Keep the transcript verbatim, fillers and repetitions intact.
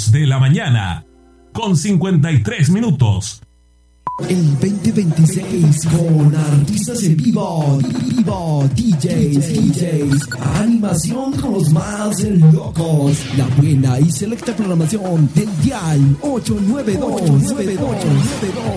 dos de la mañana, con cincuenta y tres minutos. El veinte veintiséis con artistas en vivo, vivo, D Js, D Js, animación con los más locos, la buena y selecta programación del Dial ocho nueve dos.